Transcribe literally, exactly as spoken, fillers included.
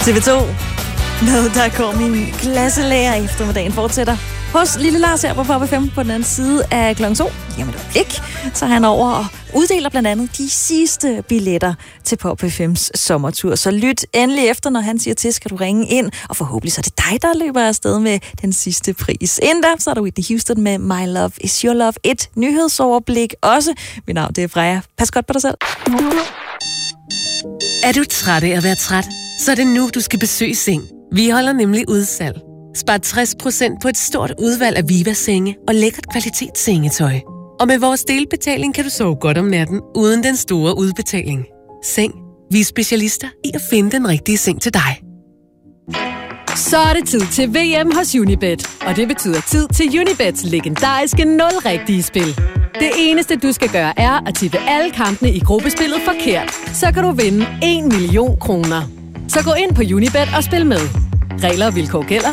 T V to. Med der går min klasselærer eftermiddagen fortsætter hos Lille Lars her på Pop F M på den anden side af klokken to. Jamen et øjeblik, så er han over og uddeler blandt andet de sidste billetter til Pop F M's sommertur. Så lyt endelig efter, når han siger til, skal du ringe ind, og forhåbentlig så er det dig, der løber afsted med den sidste pris. Inden da, så er der Whitney Houston med My Love Is Your Love. Et nyhedsoverblik også. Mit navn det er Freja. Pas godt på dig selv. Er du træt af at være træt? Så er det nu, du skal besøge Seng. Vi holder nemlig udsalg. Spar tres procent på et stort udvalg af Viva-senge og lækkert kvalitetssengetøj. Og med vores delbetaling kan du sove godt om natten, uden den store udbetaling. Seng. Vi er specialister i at finde den rigtige seng til dig. Så er det tid til V M hos Unibet. Og det betyder tid til Unibets legendariske nul-rigtige spil. Det eneste, du skal gøre, er at tippe alle kampene i gruppespillet forkert. Så kan du vinde en million kroner. Så gå ind på Unibet og spil med. Regler og vilkår gælder.